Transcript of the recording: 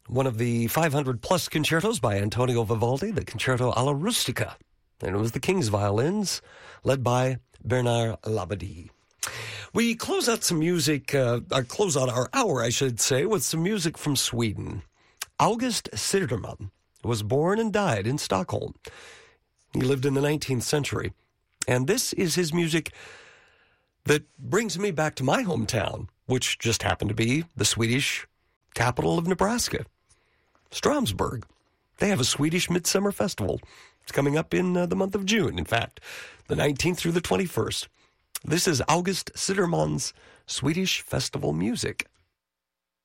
one of the 500-plus concertos by Antonio Vivaldi, the Concerto alla Rustica. And it was the King's violins, led by Bernard Labadie. We close out some music, close out our hour, I should say, with some music from Sweden. August Siderman was born and died in Stockholm. He lived in the 19th century. And this is his music that brings me back to my hometown, which just happened to be the Swedish capital of Nebraska, Stromsburg. They have a Swedish Midsummer Festival. It's coming up in the month of June, in fact, the 19th through the 21st. This is August Siderman's Swedish Festival music.